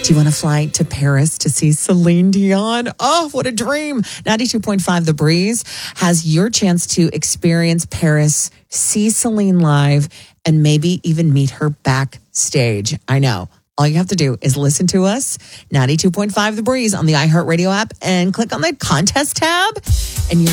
Do you want to fly to Paris to see Celine Dion? Oh, what a dream. 92.5 The Breeze has your chance to experience Paris, see Celine live, and maybe even meet her backstage. I know. All you have to do is listen to us, 92.5 The Breeze on the iHeartRadio app, and click on the contest tab, and you